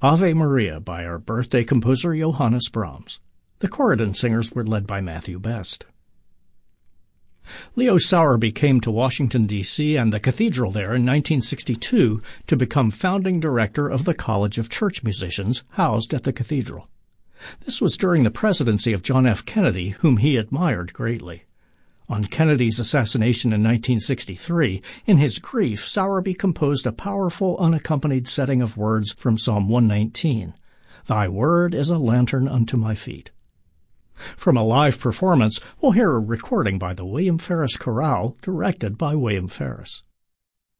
Ave Maria by our birthday composer Johannes Brahms. The Corydon singers were led by Matthew Best. Leo Sowerby came to Washington, D.C. and the cathedral there in 1962 to become founding director of the College of Church Musicians housed at the cathedral. This was during the presidency of John F. Kennedy, whom he admired greatly. On Kennedy's assassination in 1963, in his grief, Sowerby composed a powerful unaccompanied setting of words from Psalm 119, "Thy word is a lantern unto my feet." From a live performance, we'll hear a recording by the William Ferris Chorale, directed by William Ferris.